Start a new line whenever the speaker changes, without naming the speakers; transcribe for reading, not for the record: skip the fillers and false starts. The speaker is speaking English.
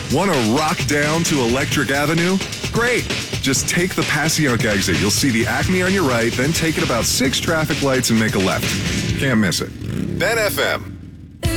Want to rock down to Electric Avenue? Great. Just take the Passyunk exit. You'll see the Acme on your right, then take it about 6 traffic lights and make a left. Can't miss it. Ben FM.